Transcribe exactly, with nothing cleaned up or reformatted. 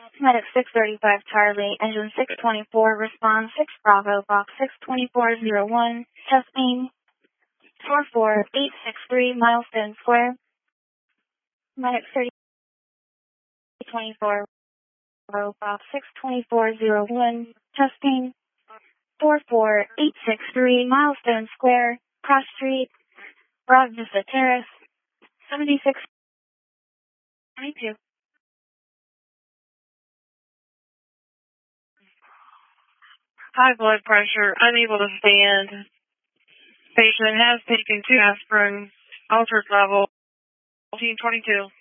Medic six thirty-five Charlie, engine six twenty-four, response six Bravo, box six twenty-four zero one, testing four four eight six three, Milestone Square. Medic thirty twenty-four, Bravo, box six twenty-four zero one, testing four four eight six three, Milestone Square, Cross Street, Broad Vista Terrace, seventy-six twenty-two. High blood pressure, unable to stand. Patient has taken two aspirin, altered level, fourteen twenty-two.